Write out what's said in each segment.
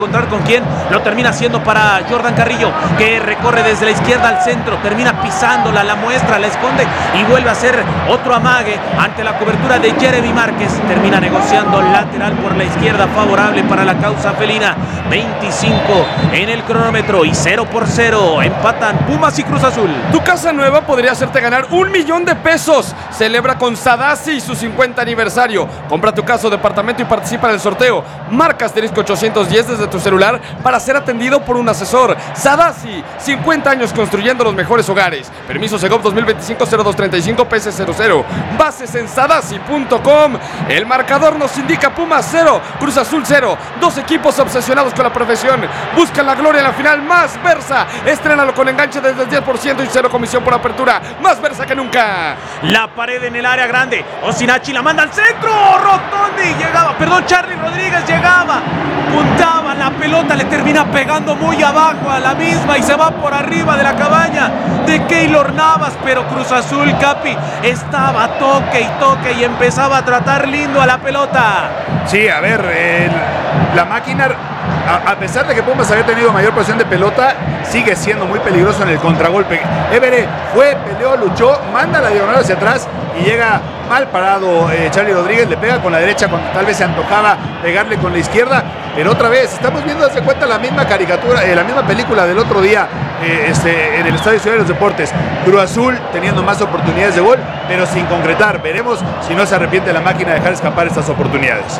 encontrar con quién, lo termina haciendo para Jordan Carrillo, que recorre desde la izquierda al centro, termina pisándola, la muestra, la esconde y vuelve a hacer otro amague ante la cobertura de Jeremy Márquez. Termina negociando lateral por la izquierda, favorable para la causa felina. 25 en el cronómetro y 0-0 empatan Pumas y Cruz Azul. Tu casa nueva podría hacerte ganar $1,000,000. Celebra con Sadasi su 50 aniversario. Compra tu casa o departamento y participa en el sorteo. Marca *810 desde tu celular para ser atendido por un asesor. Sadasi, 50 años construyendo los mejores hogares. Permiso Segov 2025-0235 PS00. Bases en sadasi.com. El marcador nos indica Pumas 0, Cruz Azul 0. Dos equipos obsesionados con la profesión. Buscan la gloria en la final. Más Versa. Estrénalo con enganche desde el 10% y 0 comisión por apertura. Más Versa que nunca. La pared en el área grande. Osinachi la manda al centro. Rotondi llegaba. Charly Rodríguez llegaba. Puntaba la pelota. Le termina pegando muy abajo a la misma y se va por arriba de la cabaña de Keylor Navas. Pero Cruz Azul, Capi, estaba toque y empezaba a tratar lindo a la pelota. Sí, a ver, la máquina, a pesar de que Pumas había tenido mayor posición de pelota, sigue siendo muy peligroso en el contragolpe. Évere fue, peleó, luchó, manda la diagonal hacia atrás y llega mal parado Charly Rodríguez, le pega con la derecha cuando tal vez se antojaba pegarle con la izquierda, pero otra vez estamos viendo, hace cuenta, la misma caricatura, la misma película del otro día en el Estadio Ciudad de los Deportes. Cruz Azul teniendo más oportunidades de gol, pero sin concretar. Veremos si no se arrepiente la máquina de dejar escapar estas oportunidades.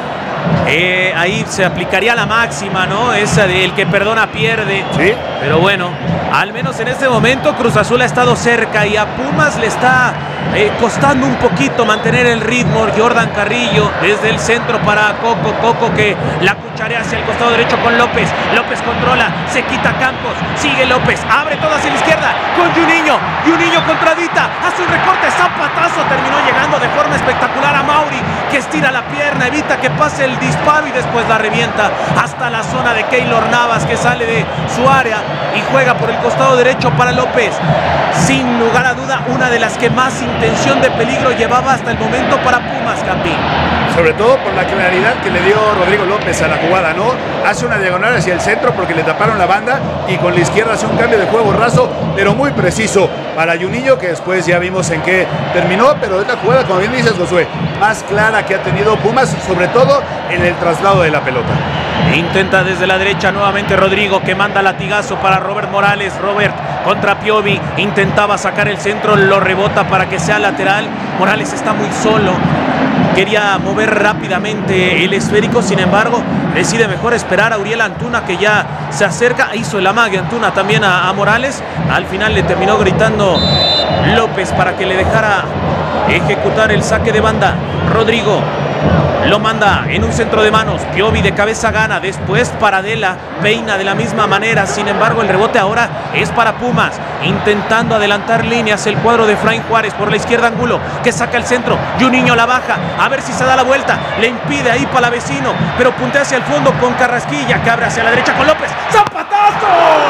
Ahí se aplicaría la máxima, ¿no? Esa de el que perdona pierde. Sí. Pero bueno, al menos en este momento Cruz Azul ha estado cerca y a Pumas le está costando un poquito mantener el ritmo. Jordan Carrillo desde el centro para Coco que la cucharea hacia el costado derecho con López. López controla, se quita Campos, sigue López, abre todo hacia la izquierda con Juninho contradita, hace un recorte, zapatazo, terminó llegando de forma espectacular a Mauri, que estira la pierna, evita que pase el disparo y después la revienta hasta la zona de Keylor Navas, que sale de su área y juega por el costado derecho para López. Sin lugar a duda, una de las que más intención de peligro llevaba hasta el momento para Pumas, Capi. Sobre todo por la claridad que le dio Rodrigo López a la jugada, ¿no? Hace una diagonal hacia el centro porque le taparon la banda y con la izquierda hace un cambio de juego raso, pero muy preciso para Juninho, que después ya vimos en qué terminó, pero es la jugada, como bien dices, Josué, más clara que ha tenido Pumas, sobre todo en el traslado de la pelota. Intenta desde la derecha nuevamente Rodrigo, que manda latigazo para Robert Morales. Robert contra Piovi, intentaba sacar el centro, lo rebota para que sea lateral. Morales está muy solo, quería mover rápidamente el esférico, sin embargo decide mejor esperar a Uriel Antuna, que ya se acerca. Hizo el amague Antuna también a Morales. Al final le terminó gritando López para que le dejara ejecutar el saque de banda. Rodrigo lo manda en un centro de manos. Piovi de cabeza gana. Después Paradela peina de la misma manera. Sin embargo, el rebote ahora es para Pumas. Intentando adelantar líneas el cuadro de Efraín Juárez. Por la izquierda Angulo, que saca el centro. Juninho la baja. A ver si se da la vuelta. Le impide ahí Palavecino. Pero puntea hacia el fondo con Carrasquilla, que abre hacia la derecha con López. ¡Zapatazo!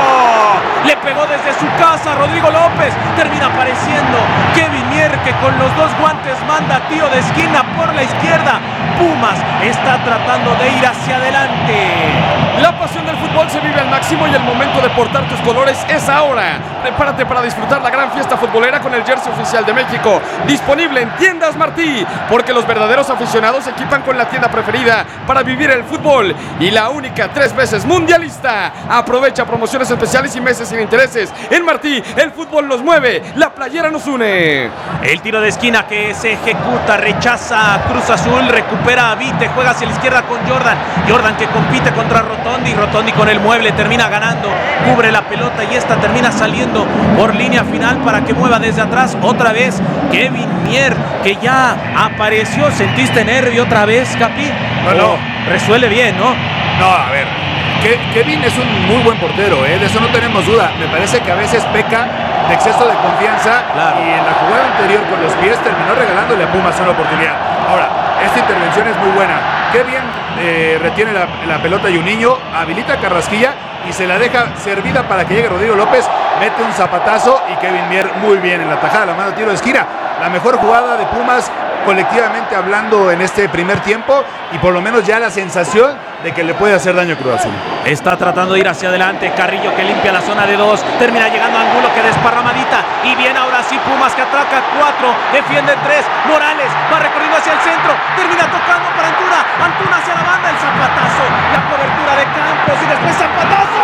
Le pegó desde su casa Rodrigo López. Termina apareciendo Kevin Mier, que con los dos guantes manda tiro de esquina por la izquierda. Pumas está tratando de ir hacia adelante. La pasión del fútbol se vive al máximo y el momento de portar tus colores es ahora. Prepárate para disfrutar la gran fiesta futbolera con el jersey oficial de México, disponible en Tiendas Martí, porque los verdaderos aficionados se equipan con la tienda preferida para vivir el fútbol y la única 3 veces mundialista. Aprovecha promociones especiales y meses sin intereses. En Martí, el fútbol nos mueve, la playera nos une. El tiro de esquina que se ejecuta, rechaza a Cruz Azul, recupera a Vite, juega hacia la izquierda con Jordan que compite contra Rotondi con el mueble termina ganando, cubre la pelota y esta termina saliendo por línea final para que mueva desde atrás otra vez Kevin Mier, que ya apareció. ¿Sentiste nervio otra vez, Capi? No. Resuelve bien, ¿no? No, a ver, Kevin es un muy buen portero, de eso no tenemos duda. Me parece que a veces peca de exceso de confianza, claro, y en la jugada anterior con los pies terminó regalándole a Pumas una oportunidad. Ahora, esta intervención es muy buena. Qué bien retiene la pelota Juninho, habilita a Carrasquilla y se la deja servida para que llegue Rodrigo López, mete un zapatazo y Kevin Mier muy bien en la tajada, la mano de tiro de esquina. La mejor jugada de Pumas colectivamente hablando en este primer tiempo y por lo menos ya la sensación de que le puede hacer daño a Cruz Azul. Está tratando de ir hacia adelante. Carrillo que limpia la zona de 2. Termina llegando a Angulo que desparramadita. Y viene ahora sí Pumas que atraca 4. Defiende 3. Morales va recorriendo hacia el centro. Termina tocando para Antuna. Antuna hacia la banda. El zapatazo. La cobertura de Campos. Y después zapatazo.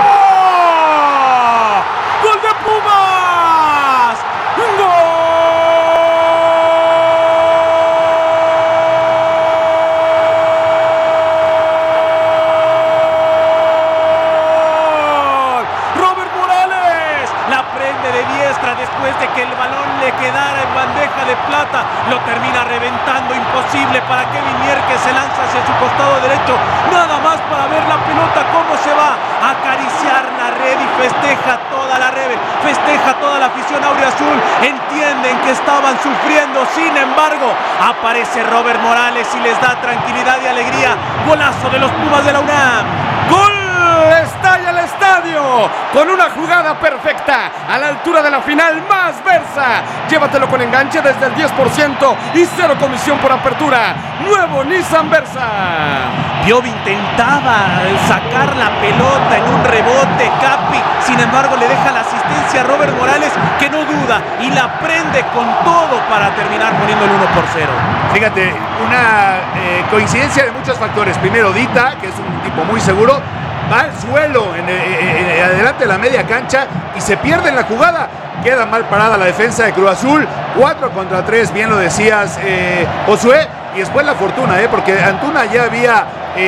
¡Gol de Pumas! ¡Gol! Después de que el balón le quedara en bandeja de plata, lo termina reventando, imposible para Kevin Mier, que se lanza hacia su costado derecho, nada más para ver la pelota cómo se va a acariciar la red y festeja toda la red, festeja toda la afición auriazul, entienden que estaban sufriendo, sin embargo, aparece Robert Morales y les da tranquilidad y alegría, golazo de los Pumas de la UNAM. ¡Gol! Estalla el estadio con una jugada perfecta a la altura de la final más Versa. Llévatelo con enganche desde el 10% y 0 comisión por apertura. Nuevo Nissan Versa. Piovi intentaba sacar la pelota en un rebote, Capi, sin embargo le deja la asistencia a Robert Morales, que no duda y la prende con todo para terminar poniendo el 1-0. Fíjate, una coincidencia de muchos factores. Primero, Dita, que es un tipo muy seguro, va al suelo adelante de la media cancha y se pierde en la jugada. Queda mal parada la defensa de Cruz Azul. 4 contra 3, bien lo decías, Josué. Y después la fortuna, porque Antuna ya había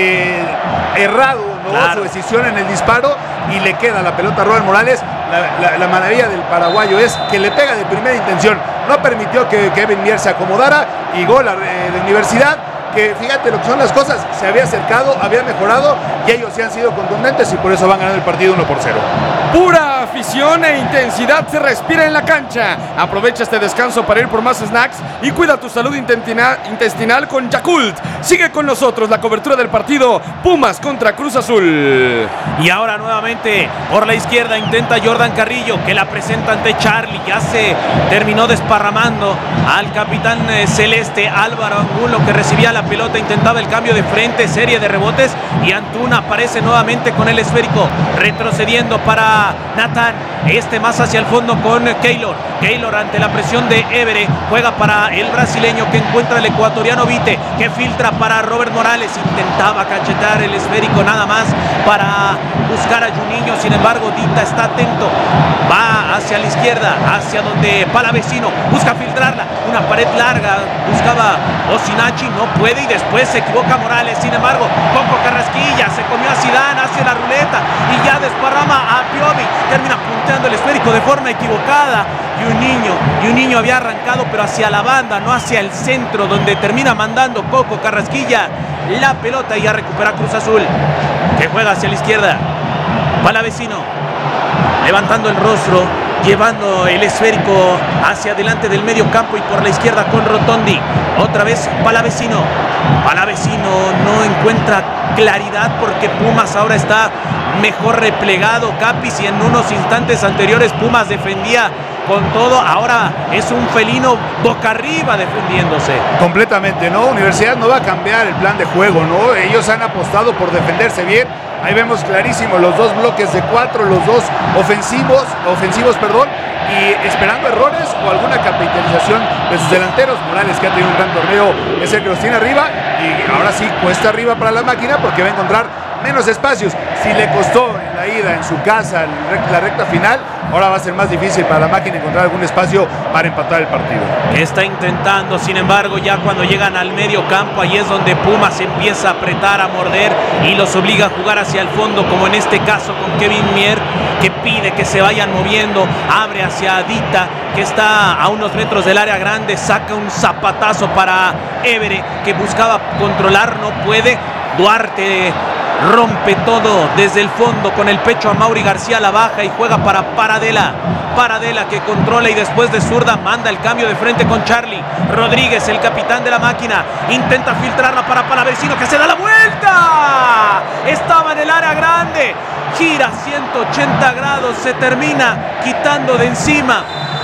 errado, ¿no?, claro, su decisión en el disparo y le queda la pelota a Robert Morales. La maravilla del paraguayo es que le pega de primera intención. No permitió que Kevin Mier se acomodara y gol de Universidad. Que fíjate lo que son las cosas, se había acercado, había mejorado y ellos sí han sido contundentes y por eso van ganando el partido 1-0. Pura afición e intensidad se respira en la cancha. Aprovecha este descanso para ir por más snacks y cuida tu salud intestinal con Yakult. Sigue con nosotros la cobertura del partido Pumas contra Cruz Azul. Y ahora nuevamente por la izquierda intenta Jordan Carrillo, que la presenta ante Charlie. Ya se terminó desparramando al capitán celeste Álvaro Angulo, que recibía la pelota, intentaba el cambio de frente, serie de rebotes y Antuna aparece nuevamente con el esférico, retrocediendo para Nathan, más hacia el fondo con Keylor ante la presión de Évere, juega para el brasileño que encuentra el ecuatoriano Vite, que filtra para Robert Morales, intentaba cachetar el esférico nada más para buscar a Juninho, sin embargo Dita está atento, va hacia la izquierda, hacia donde Palavecino, busca filtrarla, una pared larga, buscaba Osinachi, no puede y después se equivoca Morales, sin embargo Coco Carrasquilla se comió a Zidane, hace la ruleta y ya desparrama a Piovi, termina punteando el esférico de forma equivocada y un niño había arrancado pero hacia la banda, no hacia el centro, donde termina mandando Coco Carrasquilla la pelota y ya recupera Cruz Azul, que juega hacia la izquierda. Palavecino levantando el rostro, llevando el esférico hacia adelante del medio campo y por la izquierda con Rotondi. Otra vez Palavecino no encuentra claridad porque Pumas ahora está mejor replegado, Capis, y en unos instantes anteriores Pumas defendía con todo, ahora es un felino boca arriba defendiéndose. Completamente, ¿no? Universidad no va a cambiar el plan de juego, ¿no? Ellos han apostado por defenderse bien. Ahí vemos clarísimo los dos bloques de 4, los dos ofensivos, y esperando errores o alguna capitalización de sus delanteros. Morales, que ha tenido un gran torneo, es el que los tiene arriba y ahora sí cuesta arriba para la máquina porque va a encontrar menos espacios. Si le costó en la ida en su casa la recta final, ahora va a ser más difícil para la máquina encontrar algún espacio para empatar el partido. Está intentando, sin embargo, ya cuando llegan al medio campo, ahí es donde Pumas empieza a apretar, a morder y los obliga a jugar hacia el fondo, como en este caso con Kevin Mier, que pide que se vayan moviendo, abre hacia Dita, que está a unos metros del área grande, saca un zapatazo para Évere, que buscaba controlar, no puede. Duarte rompe todo desde el fondo con el pecho a Mauri García, la baja y juega para Paradela, que controla y después de zurda manda el cambio de frente con Charlie Rodríguez, el capitán de la máquina, intenta filtrarla para Palavecino, que se da la vuelta, estaba en el área grande, gira 180 grados, se termina quitando de encima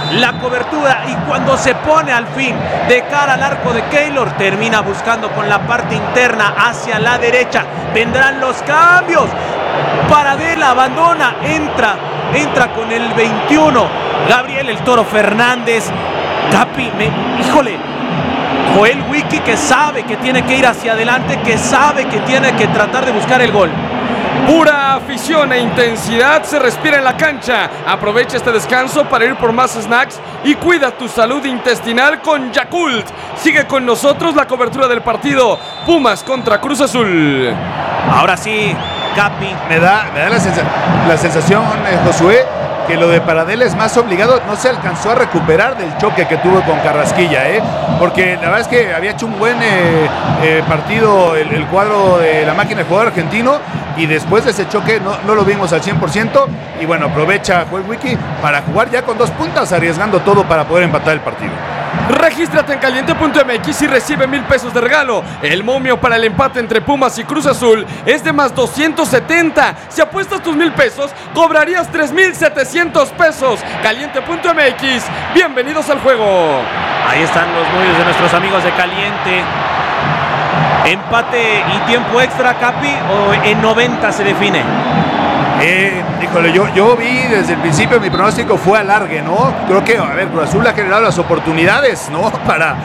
la cobertura y cuando se pone al fin de cara al arco de Keylor, termina buscando con la parte interna hacia la derecha. Vendrán los cambios. Paradela abandona, entra con el 21 Gabriel el Toro Fernández. Capi, híjole, Joel Wiki, que sabe que tiene que ir hacia adelante, que sabe que tiene que tratar de buscar el gol. Pura afición e intensidad se respira en la cancha. Aprovecha este descanso para ir por más snacks y cuida tu salud intestinal con Yakult. Sigue con nosotros la cobertura del partido Pumas contra Cruz Azul. Ahora sí, Capi. Me da la sensación, Josué, que lo de Paradela es más obligado. No se alcanzó a recuperar del choque que tuvo con Carrasquilla, porque la verdad es que había hecho un buen partido el cuadro de la máquina de jugador argentino, y después de ese choque no lo vimos al 100%, y bueno, aprovecha Joel Wiki para jugar ya con 2 puntas, arriesgando todo para poder empatar el partido. Regístrate en caliente.mx y recibe 1,000 pesos de regalo. El momio para el empate entre Pumas y Cruz Azul es de más 270. Si apuestas tus 1,000 pesos, cobrarías 3,700 pesos. Caliente.mx, bienvenidos al juego. Ahí están los momios de nuestros amigos de Caliente. ¿Empate y tiempo extra, Capi, o en 90 se define? Híjole, yo vi desde el principio, mi pronóstico fue alargue, ¿no? Creo que, Cruz Azul ha generado las oportunidades, ¿no? Para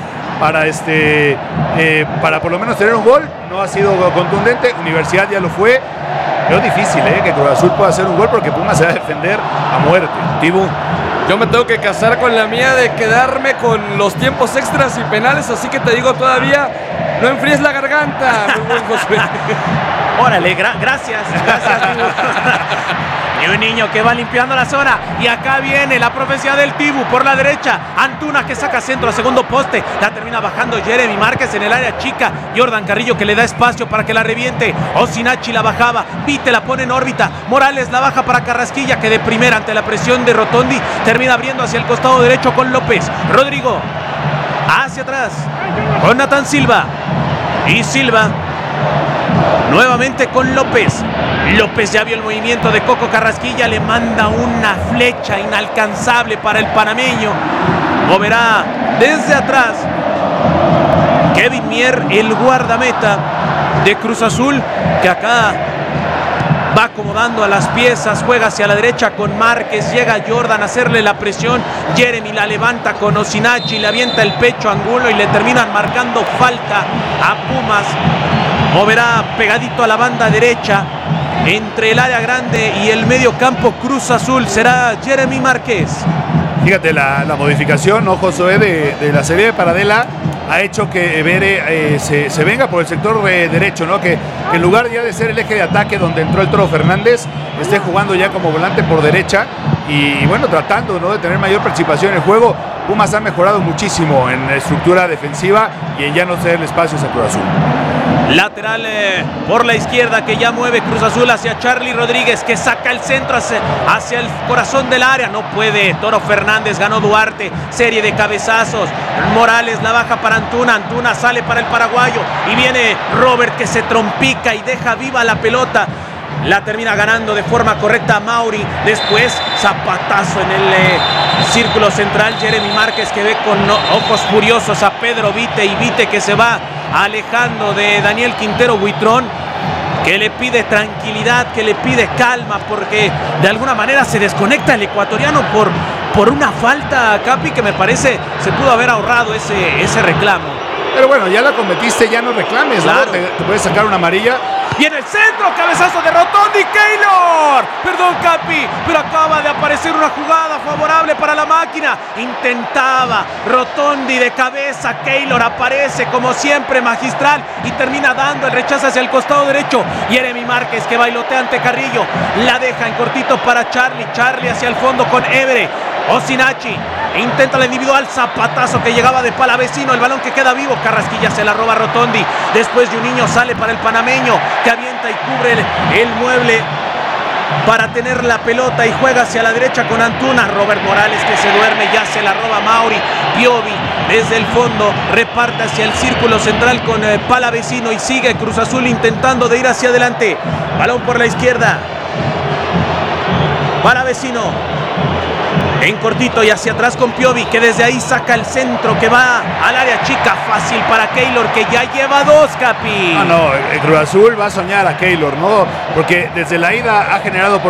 por lo menos tener un gol. No ha sido contundente. Universidad ya lo fue. Pero difícil, que Cruz Azul pueda hacer un gol, porque Pumas se va a defender a muerte. Tibu. Yo me tengo que casar con la mía de quedarme con los tiempos extras y penales, así que te digo todavía, no enfríes la garganta, muy buen Josué. Órale, gracias, Tibu. Y un niño que va limpiando la zona. Y acá viene la profecía del Tibu por la derecha. Antuna que saca centro a segundo poste. La termina bajando Jeremy Márquez en el área chica. Jordan Carrillo que le da espacio para que la reviente. Osinachi la bajaba. Vite la pone en órbita. Morales la baja para Carrasquilla, que de primera ante la presión de Rotondi termina abriendo hacia el costado derecho con López. Rodrigo hacia atrás con Natán Silva. Y Silva nuevamente con López. López ya vio el movimiento de Coco Carrasquilla, le manda una flecha inalcanzable para el panameño. Moverá desde atrás Kevin Mier, el guardameta de Cruz Azul, que acá va acomodando a las piezas, juega hacia la derecha con Márquez, llega Jordan a hacerle la presión, Jeremy la levanta con Osinachi, le avienta el pecho a Angulo y le terminan marcando falta a Pumas. Moverá pegadito a la banda derecha, entre el área grande y el medio campo Cruz Azul, será Jeremy Márquez. Fíjate, la modificación, ¿no, Josué, de la serie de Paradela ha hecho que Evere se venga por el sector derecho, ¿no? Que en lugar ya de ser el eje de ataque donde entró el Toro Fernández, esté jugando ya como volante por derecha y bueno, tratando, ¿no?, de tener mayor participación en el juego. Pumas ha mejorado muchísimo en la estructura defensiva y en ya no cederle espacios a Cruz Azul. Lateral por la izquierda que ya mueve Cruz Azul hacia Charly Rodríguez, que saca el centro hacia el corazón del área. No puede Toro Fernández, ganó Duarte, serie de cabezazos. Morales la baja para Antuna, Antuna sale para el paraguayo y viene Robert, que se trompica y deja viva la pelota. La termina ganando de forma correcta a Mauri. Después zapatazo en el círculo central. Jeremy Márquez, que ve con ojos furiosos a Pedro Vite, y Vite que se va alejando de Daniel Quintero Buitrón, que le pide tranquilidad, que le pide calma, porque de alguna manera se desconecta el ecuatoriano por una falta, Capi, que me parece se pudo haber ahorrado ese reclamo. Pero bueno, ya la cometiste, ya no reclames, claro, ¿no? Te puedes sacar una amarilla. Viene el centro, cabezazo de Rotondi, Keylor. Perdón, Capi, pero acaba de aparecer una jugada favorable para la máquina. Intentaba Rotondi de cabeza, Keylor aparece como siempre magistral y termina dando el rechazo hacia el costado derecho. Jeremy Márquez, que bailotea ante Carrillo, la deja en cortito para Charly hacia el fondo con Evere. Osinachi intenta la individual, zapatazo que llegaba de Palavecino, el balón que queda vivo, Carrasquilla se la roba Rotondi. Después de un niño sale para el panameño, que avienta y cubre el mueble para tener la pelota y juega hacia la derecha con Antuna. Robert Morales, que se duerme, ya se la roba Mauri. Piovi desde el fondo reparte hacia el círculo central con Palavecino y sigue Cruz Azul intentando de ir hacia adelante. Balón por la izquierda, Palavecino En cortito y hacia atrás con Piovi, que desde ahí saca el centro que va al área chica. Fácil para Keylor, que ya lleva 2, Capi. No, el Cruz Azul va a soñar a Keylor, ¿no? Porque desde la ida ha generado